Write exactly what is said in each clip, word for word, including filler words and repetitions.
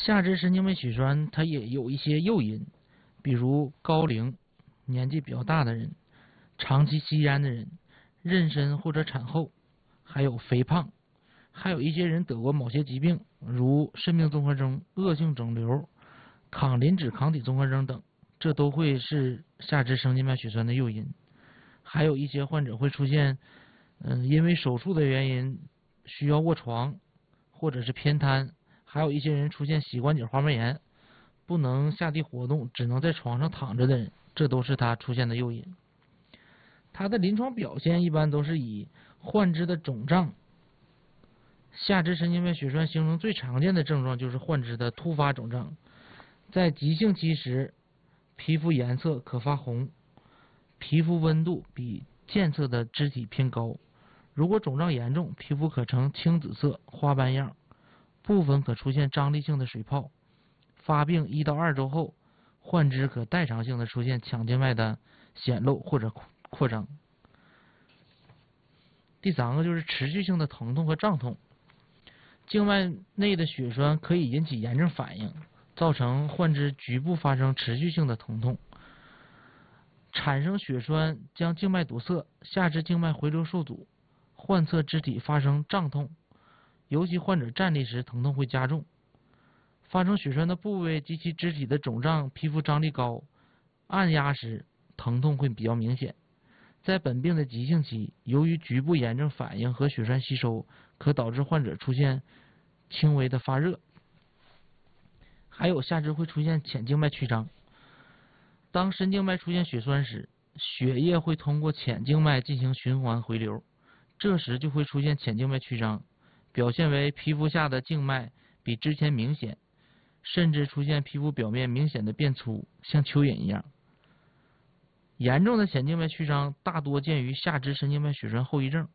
下肢神经脉血栓它也有一些诱因，比如高龄、年纪比较大的人、长期吸烟的人、妊娠或者产后，还有肥胖，还有一些人得过某些疾病，如肾病综合征、恶性肿瘤、抗磷脂抗体综合征等，这都会是下肢神经脉血栓的诱因。还有一些患者会出现，嗯，因为手术的原因需要卧床，或者是偏瘫，还有一些人出现膝关节滑膜炎，不能下地活动，只能在床上躺着的人，这都是他出现的诱因。他的临床表现一般都是以患肢的肿胀。下肢神经脉血栓形成最常见的症状就是患肢的突发肿胀，在急性期时，皮肤颜色可发红，皮肤温度比健侧的肢体偏高。如果肿胀严重，皮肤可呈青紫色花斑样，部分可出现张力性的水泡。发病一到二周后，患肢可代偿性的出现强静脉的显露或者扩张。第三个就是持续性的疼痛和胀痛。静脉内的血栓可以引起炎症反应，造成患肢局部发生持续性的疼痛。产生血栓将静脉堵塞，下肢静脉回流受阻，患侧肢体发生胀痛，尤其患者站立时疼痛会加重。发生血栓的部位及其肢体的肿胀，皮肤张力高，按压时疼痛会比较明显。在本病的急性期，由于局部炎症反应和血栓吸收，可导致患者出现轻微的发热。还有下肢会出现浅静脉曲张。当深静脉出现血栓时，血液会通过浅静脉进行循环回流，这时就会出现浅静脉曲张，表现为皮肤下的静脉比之前明显，甚至出现皮肤表面明显的变粗，像蚯蚓一样。严重的浅静脉曲张大多见于下肢神经脉血栓后遗症，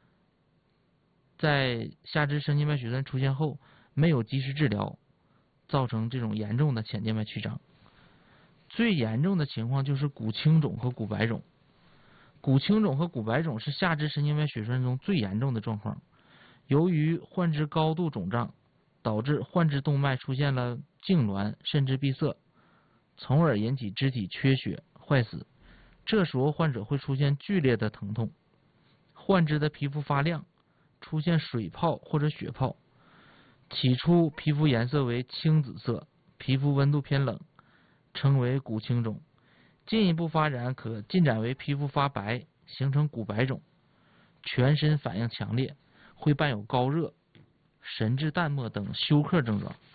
在下肢神经脉血栓出现后，没有及时治疗，造成这种严重的浅静脉曲张。最严重的情况就是骨青肿和骨白肿。骨青肿和骨白肿是下肢神经脉血栓中最严重的状况。由于患肢高度肿胀，导致患肢动脉出现了痉挛甚至闭塞，从而引起肢体缺血坏死。这时候患者会出现剧烈的疼痛，患肢的皮肤发亮，出现水泡或者血泡。起初皮肤颜色为青紫色，皮肤温度偏冷，称为骨青肿。进一步发展可进展为皮肤发白，形成骨白肿，全身反应强烈，会伴有高热、神志淡漠等休克症状。